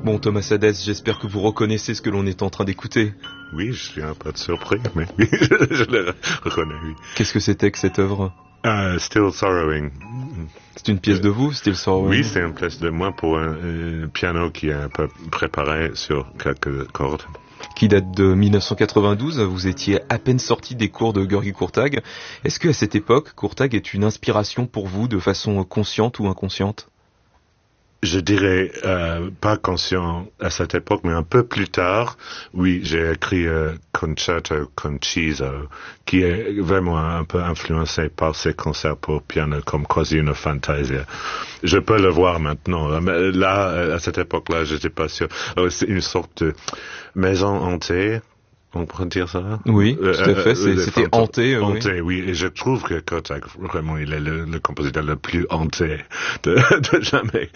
Bon, Thomas Hadès, j'espère que vous reconnaissez ce que l'on est en train d'écouter. Oui, je suis un peu surpris, mais oui, je le reconnais, oui. Qu'est-ce que c'était que cette œuvre? Still Sorrowing. C'est une pièce de vous, Still Sorrowing? Oui, c'est une pièce de moi pour un piano qui est un peu préparé sur quelques cordes. Qui date de 1992, vous étiez à peine sorti des cours de György Kurtág. Est-ce qu'à cette époque, Kurtág est une inspiration pour vous de façon consciente ou inconsciente? Je dirais pas conscient à cette époque, mais un peu plus tard, oui, j'ai écrit Concerto Conciso, qui est vraiment un peu influencé par ces concerts pour piano comme Quasi una Fantasia. Je peux le voir maintenant, mais là, à cette époque-là, je n'étais pas sûr. C'est une sorte de maison hantée. On pourrait dire ça? Oui, tout à fait. C'était hanté. Hanté, oui. Et je trouve que Kurtág, vraiment, il est le compositeur le plus hanté de jamais.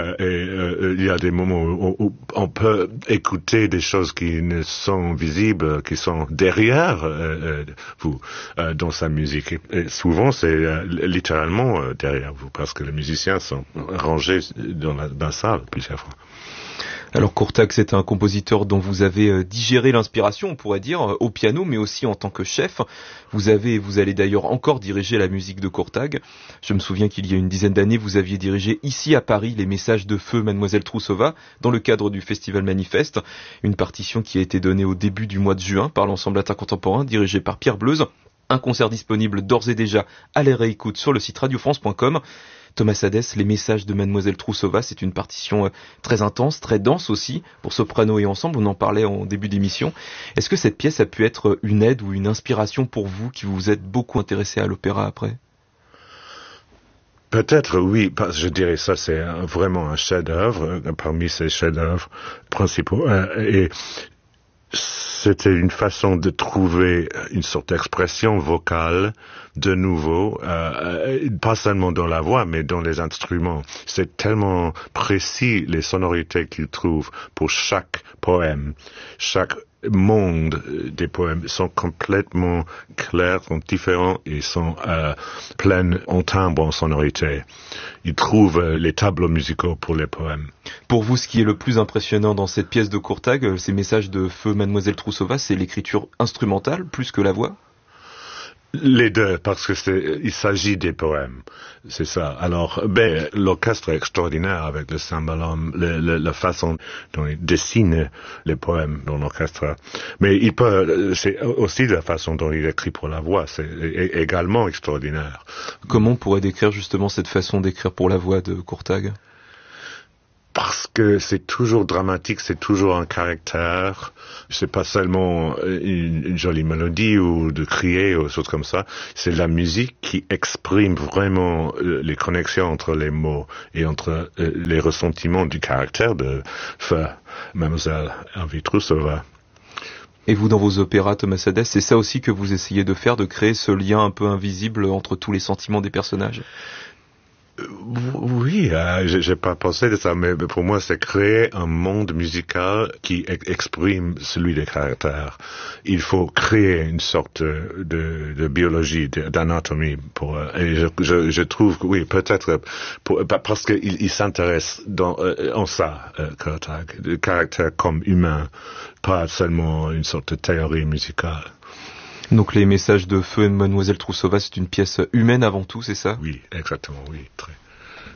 Il y a des moments où on peut écouter des choses qui ne sont visibles, qui sont derrière vous dans sa musique. Et souvent, c'est littéralement derrière vous, parce que les musiciens sont rangés dans la salle plusieurs fois. Alors Kurtág, c'est un compositeur dont vous avez digéré l'inspiration, on pourrait dire, au piano, mais aussi en tant que chef. Vous allez d'ailleurs encore diriger la musique de Kurtág. Je me souviens qu'il y a une dizaine d'années, vous aviez dirigé ici à Paris les Messages de feu Mademoiselle Troussova, dans le cadre du Festival Manifeste, une partition qui a été donnée au début du mois de juin par l'Ensemble Latin Contemporain, dirigé par Pierre Bleuze. Un concert disponible d'ores et déjà à la réécoute sur le site radiofrance.com. Thomas Hadès, les Messages de Mademoiselle Troussova, c'est une partition très intense, très dense aussi, pour soprano et ensemble, on en parlait en début d'émission. Est-ce que cette pièce a pu être une aide ou une inspiration pour vous, qui vous êtes beaucoup intéressé à l'opéra après? Peut-être oui, parce que je dirais ça, c'est vraiment un chef-d'œuvre, parmi ces chefs-d'œuvre principaux, et c'était une façon de trouver une sorte d'expression vocale de nouveau, pas seulement dans la voix, mais dans les instruments. C'est tellement précis les sonorités qu'il trouve pour chaque poème. Chaque monde des poèmes sont complètement clairs, sont différents et sont pleins en timbre, en sonorité. Il trouve les tableaux musicaux pour les poèmes. Pour vous, ce qui est le plus impressionnant dans cette pièce de Kurtág, ces Messages de feu Mademoiselle Troussova, c'est l'écriture instrumentale plus que la voix? Les deux, parce que il s'agit des poèmes, c'est ça. Alors, l'orchestre est extraordinaire avec le cymbalum, la façon dont il dessine les poèmes dans l'orchestre. Mais c'est aussi la façon dont il écrit pour la voix, c'est également extraordinaire. Comment on pourrait décrire justement cette façon d'écrire pour la voix de Kurtág? Parce que c'est toujours dramatique, c'est toujours un caractère. C'est pas seulement une jolie mélodie ou de crier ou des choses comme ça. C'est la musique qui exprime vraiment les connexions entre les mots et entre les ressentiments du caractère de Mademoiselle Elvie Troussova. Et vous, dans vos opéras, Thomas Hadès, c'est ça aussi que vous essayez de faire, de créer ce lien un peu invisible entre tous les sentiments des personnages? Oui, j'ai pas pensé de ça, mais pour moi, c'est créer un monde musical qui exprime celui des caractères. Il faut créer une sorte de biologie, d'anatomie et je trouve que oui, peut-être parce qu'il s'intéresse en ça, Kurtág, le caractère comme humain, pas seulement une sorte de théorie musicale. Donc les Messages de feu et Mademoiselle Troussova, c'est une pièce humaine avant tout, c'est ça? Oui, exactement, oui, très.